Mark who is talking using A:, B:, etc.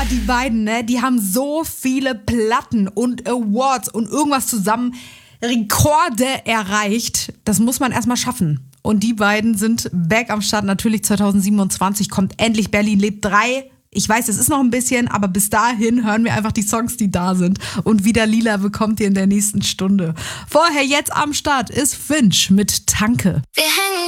A: die beiden, ne, die haben so viele Platten und Awards und irgendwas zusammen, Rekorde erreicht. Das muss man erstmal schaffen. Und die beiden sind back am Start. Natürlich 2027 kommt endlich Berlin lebt 3. Ich weiß, es ist noch ein bisschen, aber bis dahin hören wir einfach die Songs, die da sind. Und wieder Lila bekommt ihr in der nächsten Stunde. Vorher jetzt am Start ist Finch mit Tanke.
B: Wir hängen